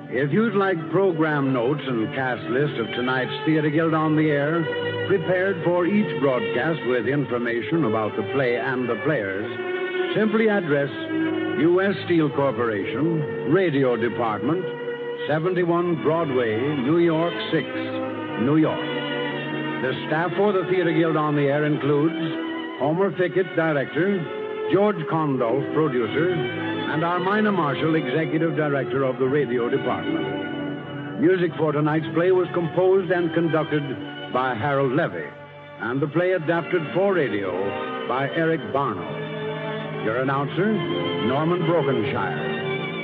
If you'd like program notes and cast list of tonight's Theater Guild on the Air, prepared for each broadcast with information about the play and the players, simply address U.S. Steel Corporation, Radio Department, 71 Broadway, New York 6, New York. The staff for the Theater Guild on the Air includes Homer Fickett, Director, George Condolf, Producer, and Armina Marshall, Executive Director of the Radio Department. Music for tonight's play was composed and conducted by Harold Levy, and the play adapted for radio by Eric Barnow. Your announcer, Norman Brokenshire.